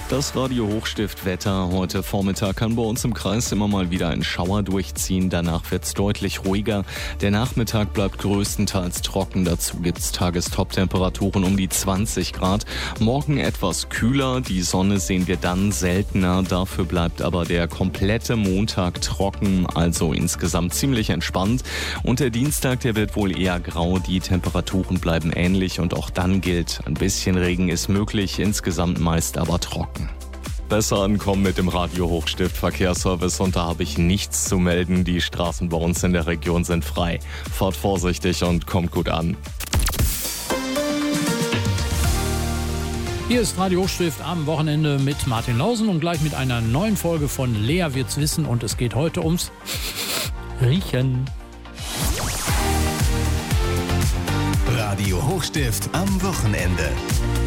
Das Radio Hochstift Wetter heute Vormittag kann bei uns im Kreis immer mal wieder ein Schauer durchziehen. Danach wird es deutlich ruhiger. Der Nachmittag bleibt größtenteils trocken. Dazu gibt es Tagestop-Temperaturen um die 20 Grad. Morgen etwas kühler. Die Sonne sehen wir dann seltener. Dafür bleibt aber der komplette Montag trocken. Also insgesamt ziemlich entspannt. Und der Dienstag, der wird wohl eher grau. Die Temperaturen bleiben ähnlich. Und auch dann gilt, ein bisschen Regen ist möglich. Insgesamt meist aber trocken. Besser ankommen mit dem Radio Hochstift Verkehrsservice und da habe ich nichts zu melden. Die Straßen bei uns in der Region sind frei. Fahrt vorsichtig und kommt gut an. Hier ist Radio Hochstift am Wochenende mit Martin Lausen und gleich mit einer neuen Folge von Lea wird's wissen und es geht heute ums Riechen. Radio Hochstift am Wochenende.